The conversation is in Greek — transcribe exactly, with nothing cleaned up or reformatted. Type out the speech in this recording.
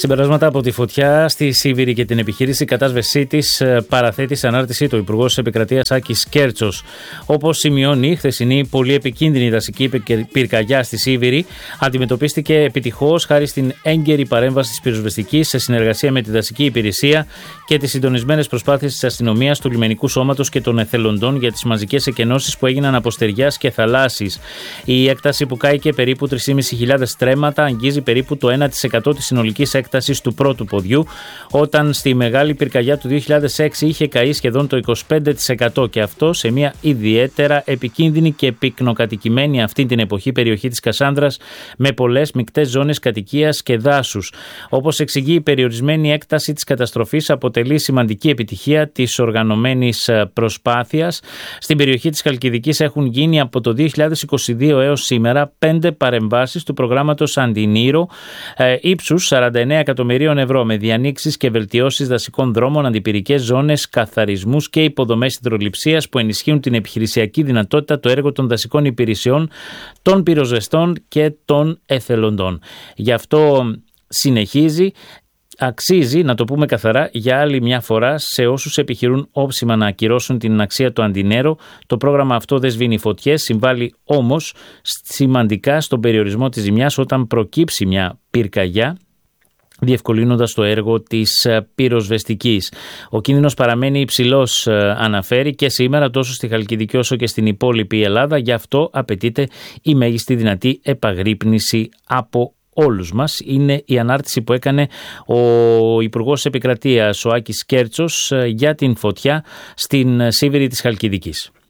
Συμπεράσματα από τη φωτιά στη Σίβηρη και την επιχείρηση κατάσβεσή της, παραθέτει σε ανάρτησή του Υπουργός Επικρατείας Άκης Κέρτσος. Όπως σημειώνει, η χθεσινή πολύ επικίνδυνη δασική πυρκαγιά στη Σίβηρη αντιμετωπίστηκε επιτυχώς χάρη στην έγκαιρη παρέμβαση της πυροσβεστικής σε συνεργασία με τη δασική υπηρεσία και τις συντονισμένες προσπάθειες της αστυνομίας, του λιμενικού σώματος και των εθελοντών για τις μαζικές εκενώσεις που έγιναν από στεριάς και θαλάσσης. Η έκταση που κάηκε περίπου τρεις χιλιάδες πεντακόσια στρέμματα αγγίζει περίπου το ένα τοις εκατό της συνολικής έκτασης του πρώτου ποδιού, όταν στη μεγάλη πυρκαγιά του δύο χιλιάδες έξι είχε καεί σχεδόν το είκοσι πέντε τοις εκατό, και αυτό σε μια ιδιαίτερα επικίνδυνη και πυκνοκατοικημένη αυτή την εποχή περιοχή της Κασάνδρας, με πολλές μικτές ζώνες κατοικίας και δάσους. Όπως εξηγεί, η περιορισμένη έκταση της καταστροφής αποτελεί σημαντική επιτυχία της οργανωμένης προσπάθειας. Στην περιοχή της Χαλκιδικής έχουν γίνει από το δύο χιλιάδες είκοσι δύο έως σήμερα πέντε παρεμβάσεις του προγράμματος Αντινήρο ε, ύψους σαράντα εννέα εκατομμυρίων ευρώ, με διανοίξεις και βελτιώσεις δασικών δρόμων, αντιπυρικές ζώνες, καθαρισμούς και υποδομές υδρολειψίας που ενισχύουν την επιχειρησιακή δυνατότητα, το έργο των δασικών υπηρεσιών, των πυροσβεστών και των εθελοντών. Γι' αυτό συνεχίζει. Αξίζει, να το πούμε καθαρά, για άλλη μια φορά σε όσους επιχειρούν όψιμα να ακυρώσουν την αξία του Αντινέρο. Το πρόγραμμα αυτό δεν σβήνει φωτιές, συμβάλλει όμως σημαντικά στον περιορισμό της ζημιάς όταν προκύψει μια πυρκαγιά, διευκολύνοντας το έργο της πυροσβεστικής. Ο κίνδυνος παραμένει υψηλός, αναφέρει, και σήμερα τόσο στη Χαλκιδική όσο και στην υπόλοιπη Ελλάδα. Γι' αυτό απαιτείται η μέγιστη δυνατή επαγρύπνηση από όλους μας. Είναι η ανάρτηση που έκανε ο Υπουργός Επικρατείας, ο Άκης Κέρτσος, για την φωτιά στην Σίβηρη της Χαλκιδικής.